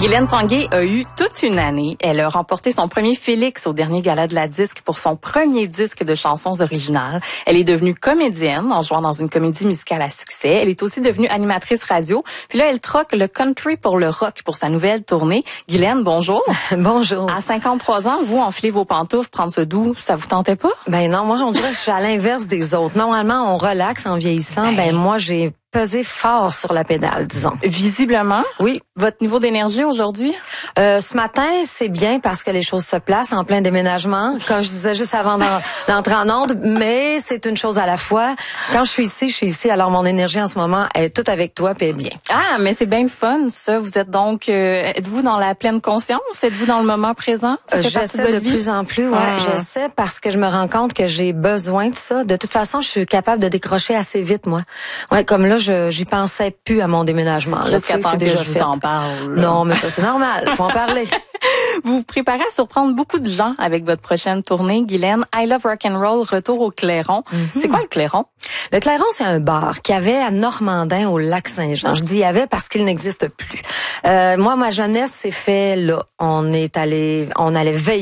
Guylaine Tanguay a eu toute une année. Elle a remporté son premier Félix au dernier gala de la disque pour son premier disque de chansons originales. Elle est devenue comédienne en jouant dans une comédie musicale à succès. Elle est aussi devenue animatrice radio. Puis là, elle troque le country pour le rock pour sa nouvelle tournée. Guylaine, bonjour. Bonjour. À 53 ans, vous enflez vos pantoufles, prendre ce doux, ça vous tentait pas? Ben non, moi on dirait que je suis à l'inverse des autres. Normalement, on relaxe en vieillissant. Ben moi, j'ai pesé fort sur la pédale, disons. Visiblement. Oui. Votre niveau d'énergie aujourd'hui? Ce matin, c'est bien parce que les choses se placent en plein déménagement, comme je disais juste avant d'entrer en onde, mais c'est une chose à la fois. Quand je suis ici, alors mon énergie en ce moment est toute avec toi puis elle est bien. Ah, mais c'est bien le fun, ça. Vous êtes donc, êtes-vous dans la pleine conscience? Êtes-vous dans le moment présent? J'essaie de plus en plus, ouais. J'essaie parce que je me rends compte que j'ai besoin de ça. De toute façon, je suis capable de décrocher assez vite, moi. Ouais, comme là, j'y pensais plus à mon déménagement. Jusqu'à temps que je vous en parle. Non, mais ça, c'est normal. Faut en parler. Vous vous préparez à surprendre beaucoup de gens avec votre prochaine tournée, Guylaine. I Love Rock'n'Roll, retour au Clairon. C'est quoi le Clairon? Le Clairon, c'est un bar qu'il y avait à Normandin, au Lac-Saint-Jean. Je dis il y avait parce qu'il n'existe plus. Moi, ma jeunesse s'est fait là. On allait veiller